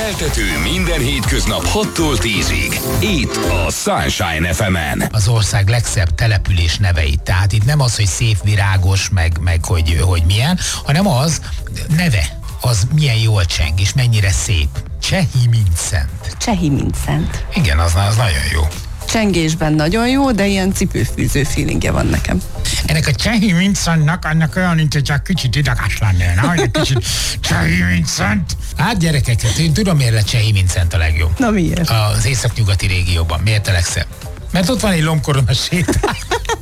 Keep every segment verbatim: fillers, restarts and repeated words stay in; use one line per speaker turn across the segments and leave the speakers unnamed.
Keltető minden hétköznap hattól tízig. Itt a Sunshine ef emen.
Az ország legszebb település neveit. Tehát itt nem az, hogy szép, virágos, meg, meg hogy, hogy milyen, hanem az neve. Az milyen jól cseng, és mennyire szép. Csehi mint szent.
Csehi mint szent.
Igen, az, az nagyon jó.
Csengésben nagyon jó, de ilyen cipőfűző feelingje van nekem.
Ennek a Csehi mint szentnek annak olyan, mint hogy csak kicsit ideges lennél, na? Egy kicsit Csehi mint szent. Hát gyerekek, én tudom, miért lett Csehi mint szent a legjobb.
Na miért?
Az északnyugati régióban. Miért a legszebb? Mert ott van egy lombkorona sétál.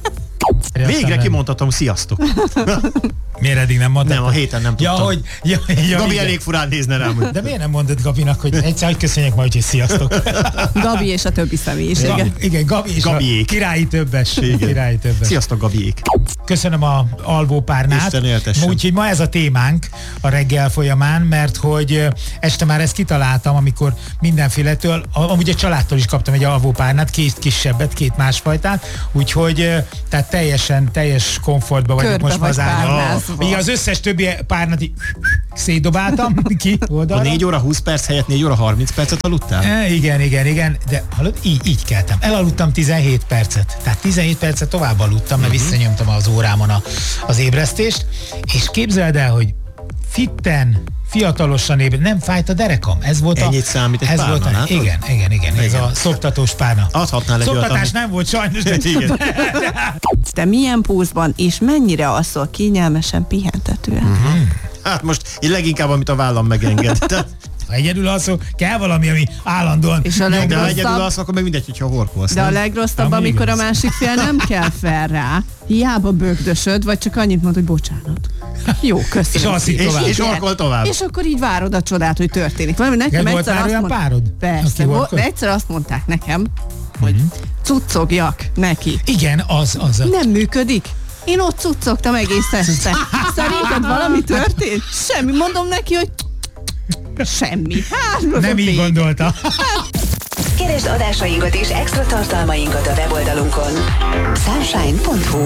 Végre kimondhatom, sziasztok.
Miért eddig nem mondtad?
Nem, a héten nem tudtam.
Ja, hogy... Ja, ja,
Gabi
igen.
elég furán nézne rám.
De miért nem mondod Gabinak, hogy egyszer, hogy köszönjük majd, hogy sziasztok.
Gabi és a többi személyisége.
Gabi, igen, Gabi és
Gabiék.
a királyi többes. Királyi többes.
Sziasztok, Gabiék.
Köszönöm a alvópárnát.
Isten éltessen.
Úgyhogy ma ez a témánk a reggel folyamán, mert hogy este már ezt kitaláltam, amikor mindenféletől, amúgy a családtól is kaptam egy alvópárnát, két kisebbet, két másfajtát, úgyhogy tehát teljesen, teljes komfortban vagyok
Körbe
most
vagy
mazárban.
párnázva.
Igen, az összes többi párnát így szétdobáltam ki oldalra.
A négy óra húsz perc helyett négy óra harminc percet aludtál?
E, igen, igen, igen, de hallod, így, így keltem. Elaludtam tizenhét percet. Tehát tizenhét percet tovább aludtam, mert
Uh-huh.
visszanyomtam az órámon a, az ébresztést, és képzeld el, hogy fitten, fiatalosan ébred, nem fájt a derekam. Ez volt a...
Ennyit számít egy
ez
párna,
volt a,
látod?
igen, igen, igen, ez
Igen.
a szoptatós párna.
Adhatnál egy
Szoptatás
olyat, amit-
nem volt sajnos, de
Igen.
Te milyen pózban és mennyire alszol kényelmesen, pihentetően?
Uh-huh. Hát most így leginkább, amit a vállam megenged. Tehát,
ha egyedül alszol, kell valami, ami állandóan...
És a
nyomja.
de ha
legrosszabb-
egyedül alsz, akkor meg mindegy, hogyha horkolsz.
De a
nem?
legrosszabb,
Ami
amikor a
igaz.
másik fél nem kell fel rá. Hiába bögdösöd, vagy csak annyit mond, hogy bocsánat. Jó, köszönöm.
És alszik
szépen.
tovább.
És horkol tovább.
És akkor így várod a csodát, hogy történik valami. Nekem
Neked volt
egyszer
már
azt
olyan
mond...
párod? Aki
Persze,
horkolt?
volt, de egyszer azt mondták nekem, hogy cuccogjak neki.
Igen, az, az. a-
Nem működik. Én ott cuccogtam egész este. Szerinted valami történt? Semmi. Mondom neki, hogy semmi. Hát,
Nem így
vége.
gondolta.
Keresd adásainkat és extra tartalmainkat a weboldalunkon sunshine pont hu.